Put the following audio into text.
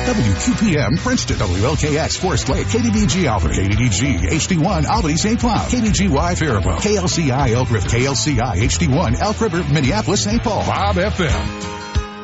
WQPM Princeton, WLKX Forest Lake, KDDG Alfred, KDDG HD1 Albany St. Cloud, KDGY Faribault, KLCI Elk River, KLCI HD1 Elk River, Minneapolis St. Paul, Bob FM.